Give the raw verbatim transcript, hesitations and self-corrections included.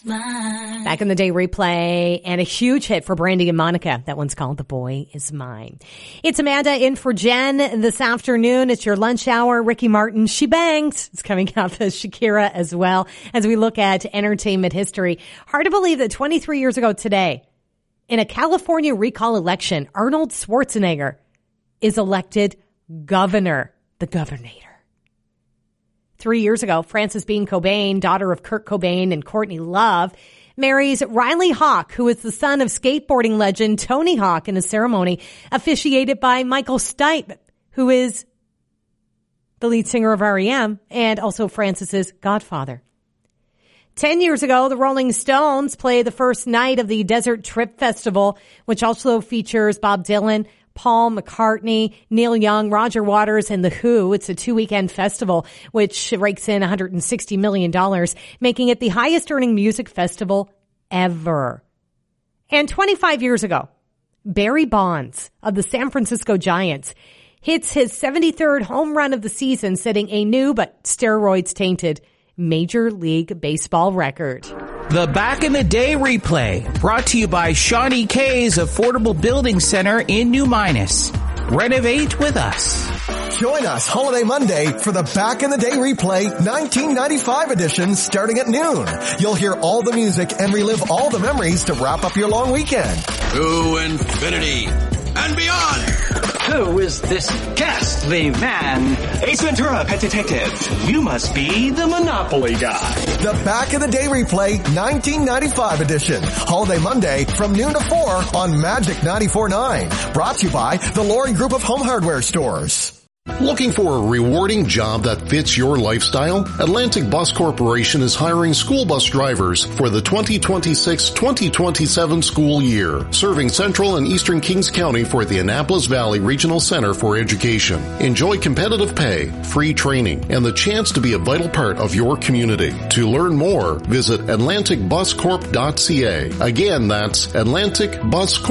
Mine. Back in the Day replay and a huge hit for Brandy and Monica. That one's called The Boy Is Mine. It's Amanda in for Jen this afternoon. It's your lunch hour. Ricky Martin, She Bangs. It's coming up as Shakira as well as we look at entertainment history. Hard to believe that twenty-three years ago today, in a California recall election, Arnold Schwarzenegger is elected governor, the governator. Three years ago, Frances Bean Cobain, daughter of Kurt Cobain and Courtney Love, marries Riley Hawk, who is the son of skateboarding legend Tony Hawk, in a ceremony officiated by Michael Stipe, who is the lead singer of R E M and also Frances's godfather. Ten years ago, the Rolling Stones played the first night of the Desert Trip Festival, which also features Bob Dylan, Paul McCartney, Neil Young, Roger Waters, and The Who. It's a two-weekend festival, which rakes in one hundred sixty million dollars, making it the highest-earning music festival ever. And twenty-five years ago, Barry Bonds of the San Francisco Giants hits his seventy-third home run of the season, setting a new but steroids-tainted Major League Baseball record. The Back in the Day replay, brought to you by Shawnee K's Affordable Building Center in New Minas. Renovate with us. Join us Holiday Monday for the Back in the Day replay nineteen ninety-five edition starting at noon. You'll hear all the music and relive all the memories to wrap up your long weekend. To infinity and beyond. Who is this ghastly man? Ace Ventura, Pet Detective. You must be the Monopoly guy. The Back in the Day replay nineteen ninety-five edition. Holiday Monday from noon to four on Magic ninety-four point nine. Brought to you by the Lauren Group of Home Hardware Stores. Looking for a rewarding job that fits your lifestyle? Atlantic Bus Corporation is hiring school bus drivers for the twenty twenty-six twenty twenty-seven school year, serving Central and Eastern Kings County for the Annapolis Valley Regional Center for Education. Enjoy competitive pay, free training, and the chance to be a vital part of your community. To learn more, visit atlantic bus corp dot c a. Again, that's atlantic bus corp